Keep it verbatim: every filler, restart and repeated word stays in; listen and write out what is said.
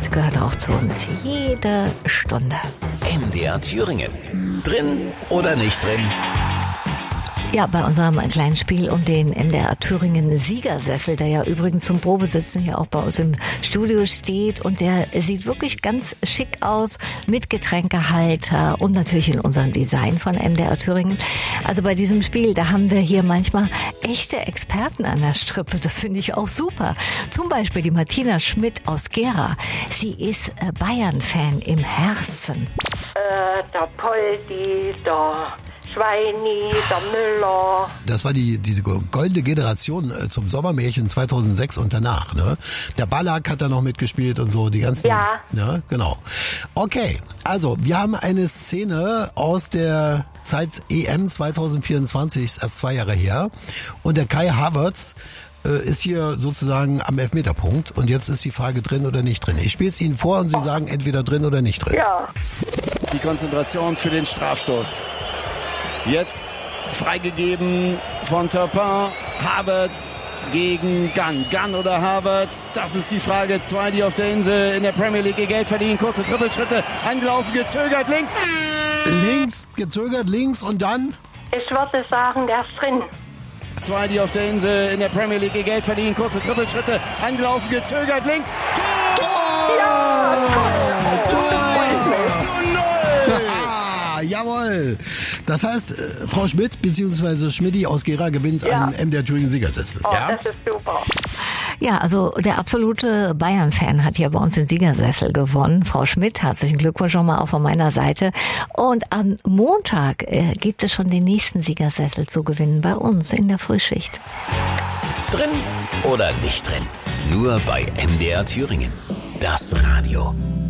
Sport gehört auch zu uns. Jede Stunde. M D R Thüringen. Drin oder nicht drin? Ja, bei unserem kleinen Spiel um den M D R Thüringen Siegersessel, der ja übrigens zum Probesitzen hier auch bei uns im Studio steht. Und der sieht wirklich ganz schick aus mit Getränkehalter und natürlich in unserem Design von M D R Thüringen. Also bei diesem Spiel, da haben wir hier manchmal echte Experten an der Strippe. Das finde ich auch super. Zum Beispiel die Martina Schmidt aus Gera. Sie ist Bayern-Fan im Herzen. Äh, der Poldi, der Schweini, der Müller. Das war die diese goldene Generation äh, zum Sommermärchen zweitausendsechs und danach, ne? Der Ballack hat da noch mitgespielt und so, die ganzen... Ja. Ne? Genau. Okay, also wir haben eine Szene aus der Zeit E M zweitausendvierundzwanzig, ist erst zwei Jahre her. Und der Kai Havertz äh, ist hier sozusagen am Elfmeterpunkt. Und jetzt ist die Frage drin oder nicht drin. Ich spiele es Ihnen vor und Sie sagen entweder drin oder nicht drin. Ja. Die Konzentration für den Strafstoß. Jetzt freigegeben von Turpin. Havertz gegen Gunn. Gunn oder Havertz? Das ist die Frage. Zwei, die auf der Insel in der Premier League ihr Geld verdienen. Kurze Trippelschritte. Angelaufen, gezögert, links. Links, gezögert, links und dann? Ich würde sagen, der ist drin. Zwei, die auf der Insel in der Premier League ihr Geld verdienen. Kurze Trippelschritte. Angelaufen, gezögert, links. Tor! Ja! Tor! zu null! Ah, jawohl. Das heißt, äh, Frau Schmidt bzw. Schmidti aus Gera gewinnt Ja. einen M D R Thüringen Siegersessel. Oh, Ja? das ist super. Ja, also der absolute Bayern-Fan hat hier bei uns den Siegersessel gewonnen. Frau Schmidt, herzlichen Glückwunsch schon mal auch von meiner Seite. Und am Montag äh, gibt es schon den nächsten Siegersessel zu gewinnen bei uns in der Frühschicht. Drin oder nicht drin? Nur bei M D R Thüringen. Das Radio.